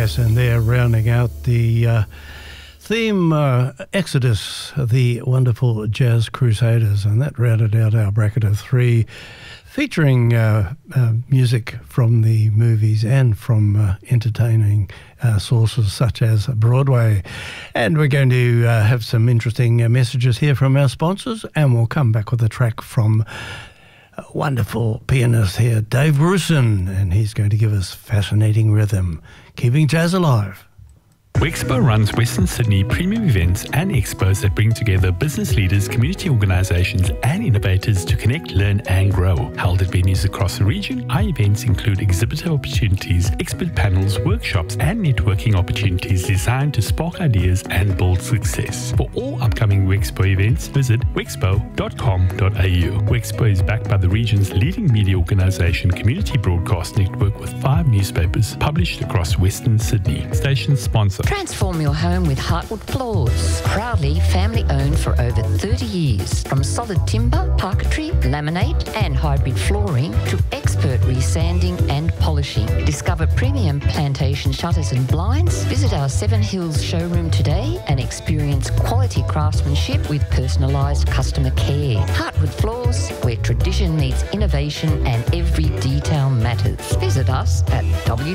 Yes, and they're rounding out the theme Exodus, the wonderful Jazz Crusaders, and that rounded out our bracket of three, featuring music from the movies and from entertaining sources such as Broadway. And we're going to have some interesting messages here from our sponsors, and we'll come back with a track from a wonderful pianist here, Dave Grusin, and he's going to give us fascinating rhythm, keeping jazz alive. Wexpo runs Western Sydney premium events and expos that bring together business leaders, community organisations and innovators to connect, learn and grow. Held at venues across the region, our events include exhibitor opportunities, expert panels, workshops and networking opportunities designed to spark ideas and build success. For all upcoming Wexpo events, visit wexpo.com.au. Wexpo is backed by the region's leading media organisation, Community Broadcast Network, with 5 newspapers published across Western Sydney. Station sponsor. Transform your home with Heartwood Floors. Proudly family owned for over 30 years. From solid timber, parquetry, laminate and hybrid flooring to expert resanding and polishing. Discover premium plantation shutters and blinds. Visit our Seven Hills showroom today and experience quality craftsmanship with personalised customer care. Heartwood Floors, where tradition meets innovation and every detail matters. Visit us at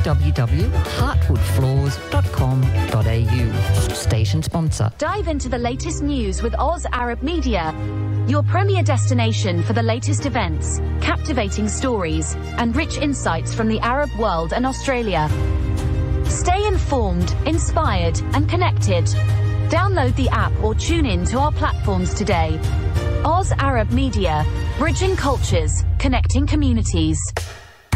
www.heartwoodfloors.com.au. Station sponsor. Dive into the latest news with Oz Arab Media, your premier destination for the latest events, captivating stories, and rich insights from the Arab world and Australia. Stay informed, inspired, and connected. Download the app or tune in to our platforms today. Oz Arab Media, bridging cultures, connecting communities.